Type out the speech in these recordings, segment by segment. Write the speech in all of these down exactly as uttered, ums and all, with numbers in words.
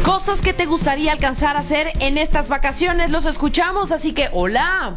Cosas que te gustaría alcanzar a hacer en estas vacaciones. Los escuchamos, así que hola.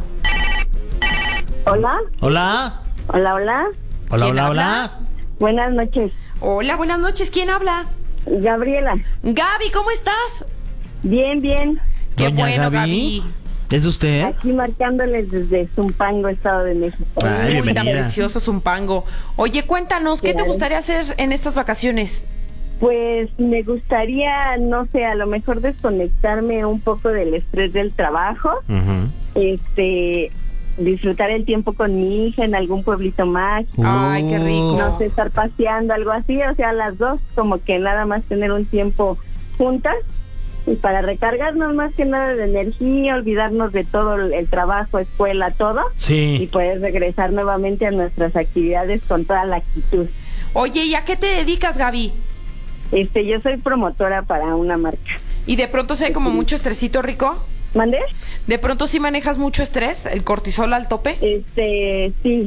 Hola. Hola. Hola, hola. Hola, hola, habla? hola. Buenas noches. Hola, buenas noches. ¿Quién habla? Gabriela. Gaby, ¿cómo estás? Bien, bien. Qué Doña bueno, Gaby. Gaby. ¿Es de usted? Aquí marcándoles desde Zumpango, Estado de México. Ay, Uy, tan bienvenida. precioso Zumpango. Oye, cuéntanos, ¿qué te Claro. gustaría hacer en estas vacaciones? Pues me gustaría, no sé, a lo mejor desconectarme un poco del estrés del trabajo. Ujú. Este, disfrutar el tiempo con mi hija en algún pueblito más. Ay, qué rico. No sé, estar paseando, algo así. O sea, las dos, como que nada más tener un tiempo juntas. Y para recargarnos más que nada de energía, olvidarnos de todo el el trabajo, escuela, todo. Y Sí. poder regresar nuevamente a nuestras actividades con toda la actitud. Oye, ¿y a qué te dedicas, Gaby? Este, yo soy promotora para una marca. ¿Y de pronto sí hay como mucho estresito rico? ¿Mandé? ¿De pronto sí manejas mucho estrés? ¿El cortisol al tope? Este, sí.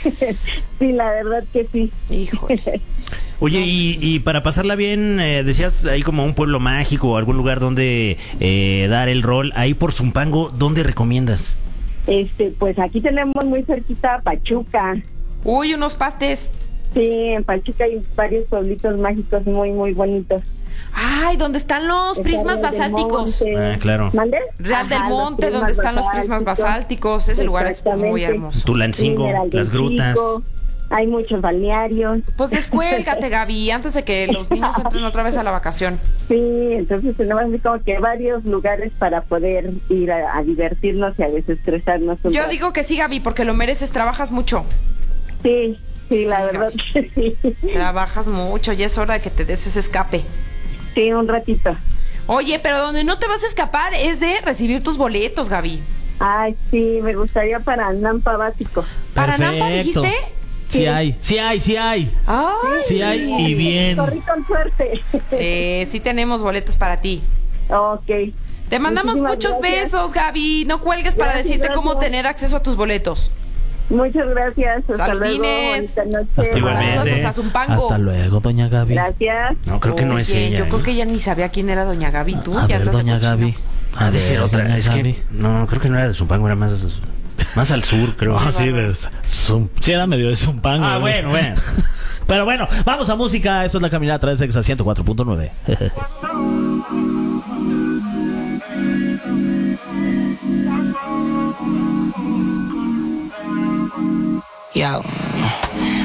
Sí, la verdad que sí. Híjole. Oye, y, y para pasarla bien, eh, decías ahí como un pueblo mágico o algún lugar donde eh, dar el rol. Ahí por Zumpango, ¿dónde recomiendas? Este, pues aquí tenemos muy cerquita a Pachuca. Uy, unos pastes. Sí, en Pachuca hay varios pueblitos mágicos muy, muy bonitos. Ay, ¿dónde están los Está prismas Real del basálticos? Monte. Ah, claro. ¿Mande? Real del Ajá, los Monte, prismas donde están los prismas basálticos. Ese lugar es muy Exactamente. hermoso. Tulancingo, Mineral del las grutas. Chico. Hay muchos balnearios. Pues descuélgate, Gaby, antes de que los niños entren otra vez a la vacación. Sí, entonces tenemos así como que varios lugares para poder ir a, a divertirnos y a desestresarnos. un Yo rato. digo que sí, Gaby, porque lo mereces, trabajas mucho. Sí, sí, la Sí, verdad Gaby. que sí. Trabajas mucho, ya es hora de que te des ese escape. Sí, un ratito. Oye, pero donde no te vas a escapar es de recibir tus boletos, Gaby. Ay, sí, me gustaría para Nampa Básico. ¿Para Nampa Perfecto. dijiste? Sí Sí. hay, sí hay, sí hay. Ay. Sí hay y bien. Corrí con suerte. Eh, sí tenemos boletos para ti. Ok. Te mandamos Muchísimas muchos gracias. besos, Gaby. No cuelgues para Gracias, decirte cómo gracias. tener acceso a tus boletos. Muchas gracias. Hasta Saludines. luego. Bonita noche. Hasta igualmente. Saludos hasta Zumpango. Hasta luego, doña Gaby. Gracias. No, creo que no es Oye, ella. Yo creo ¿eh? que ella ni sabía quién era doña Gaby. Tú A ya ver, andas de doña cochino. Gaby. Ah, Ha de ver, ser otra. doña Es que, Gaby. no, creo que no era de Zumpango, era más, más al sur, creo. Ah, sí, de Zum- sí, era medio de Zumpango. Ah, ¿no? bueno, bueno. Pero bueno, vamos a música. Esto es La Caminata a través de Exa ciento cuatro punto nueve. Yo.